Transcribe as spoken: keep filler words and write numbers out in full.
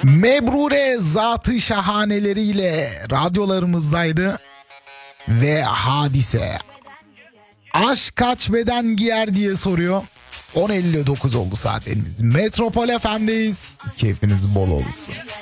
Mebrure zatı şahaneleriyle radyolarımızdaydı. Ve Hadise aşk kaç beden giyer diye soruyor. on elli dokuz oldu saatlerimiz. Metropol F M'deyiz. Keyfiniz bol olsun.